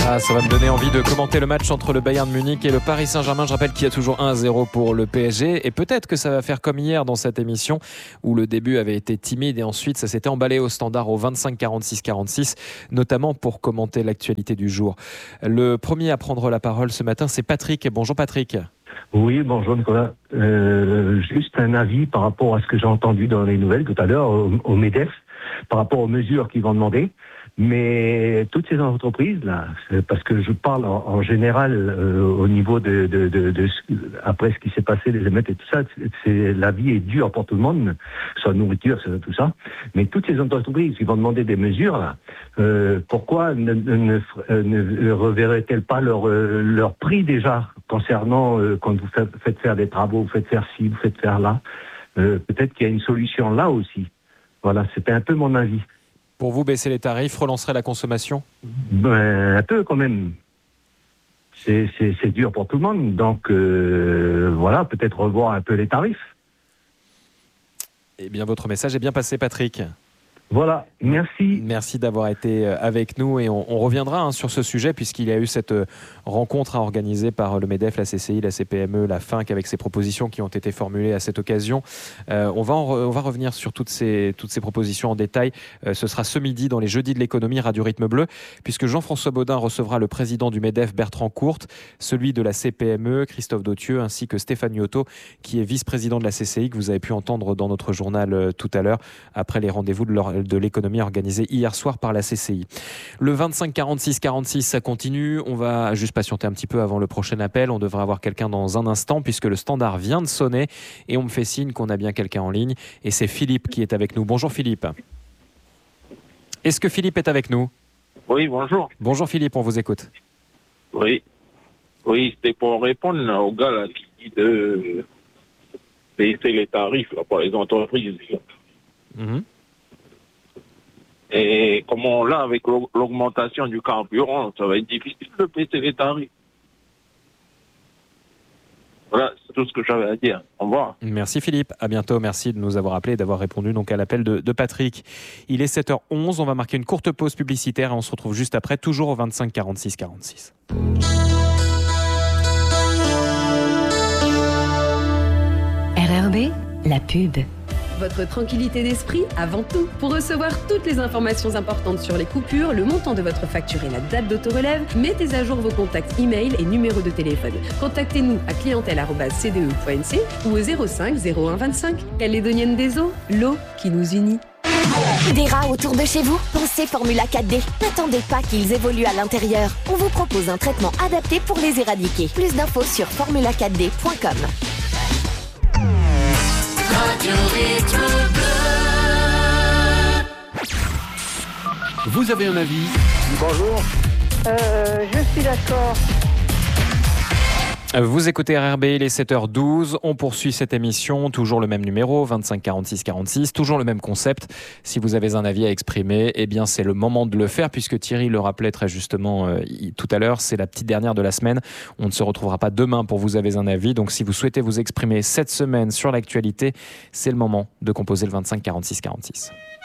Ah, ça va me donner envie de commenter le match entre le Bayern Munich et le Paris Saint-Germain. Je rappelle qu'il y a toujours 1-0 pour le PSG. Et peut-être que ça va faire comme hier dans cette émission où le début avait été timide et ensuite ça s'était emballé au standard au 25-46-46, notamment pour commenter l'actualité du jour. Le premier à prendre la parole ce matin, c'est Patrick. Bonjour Patrick. Oui, bonjour Nicolas. Juste un avis par rapport à ce que j'ai entendu dans les nouvelles tout à l'heure au MEDEF, par rapport aux mesures qu'ils vont demander. Mais toutes ces entreprises-là, parce que je parle en général au niveau après ce qui s'est passé, les émeutes et tout ça, la vie est dure pour tout le monde, soit nourriture, soit tout ça. Mais toutes ces entreprises qui vont demander des mesures, là, pourquoi ne reverraient-elles pas leur prix déjà concernant quand vous faites faire des travaux, vous faites faire ci, vous faites faire là. Peut-être qu'il y a une solution là aussi. Voilà, c'était un peu mon avis. Pour vous, baisser les tarifs relancerait la consommation ? Un peu quand même. C'est dur pour tout le monde. Donc voilà, peut-être revoir un peu les tarifs. Eh bien, votre message est bien passé, Patrick. Voilà, merci. Merci d'avoir été avec nous et on reviendra sur ce sujet puisqu'il y a eu cette rencontre organisée par le MEDEF, la CCI, la CPME, la FINC avec ces propositions qui ont été formulées à cette occasion. On va revenir sur toutes ces propositions en détail. Ce sera ce midi dans les Jeudis de l'économie Radio Rythme Bleu puisque Jean-François Baudin recevra le président du MEDEF Bertrand Courte, celui de la CPME Christophe Dautieux ainsi que Stéphane Yoto qui est vice-président de la CCI que vous avez pu entendre dans notre journal tout à l'heure après les rendez-vous de l'économie organisée hier soir par la CCI. Le 25-46-46, ça continue. On va juste patienter un petit peu avant le prochain appel. On devrait avoir quelqu'un dans un instant puisque le standard vient de sonner et on me fait signe qu'on a bien quelqu'un en ligne. Et c'est Philippe qui est avec nous. Bonjour Philippe. Est-ce que Philippe est avec nous ? Oui, bonjour. Bonjour Philippe, on vous écoute. Oui, c'était pour répondre au gars là, qui dit de baisser les tarifs là, pour les entreprises. Mm-hmm. Et comme on l'a avec l'augmentation du carburant, ça va être difficile de baisser les tarifs. Voilà, c'est tout ce que j'avais à dire. Au revoir. Merci Philippe, à bientôt. Merci de nous avoir appelé et d'avoir répondu donc à l'appel de Patrick. Il est 7h11, on va marquer une courte pause publicitaire et on se retrouve juste après, toujours au 25-46-46. RRB, la pub. Votre tranquillité d'esprit avant tout. Pour recevoir toutes les informations importantes sur les coupures, le montant de votre facture et la date d'autorelève, mettez à jour vos contacts e-mail et numéros de téléphone. Contactez-nous à clientèle@cde.nc ou au 05 01 25. Calédonienne des eaux, l'eau qui nous unit. Des rats autour de chez vous ? Pensez Formula 4D. N'attendez pas qu'ils évoluent à l'intérieur. On vous propose un traitement adapté pour les éradiquer. Plus d'infos sur formula4d.com. Vous avez un avis ? Bonjour. Je suis d'accord. Vous écoutez RRB, il est 7h12, on poursuit cette émission, toujours le même numéro, 25-46-46, toujours le même concept. Si vous avez un avis à exprimer, eh bien c'est le moment de le faire, puisque Thierry le rappelait très justement tout à l'heure, c'est la petite dernière de la semaine. On ne se retrouvera pas demain pour vous avez un avis, donc si vous souhaitez vous exprimer cette semaine sur l'actualité, c'est le moment de composer le 25-46-46.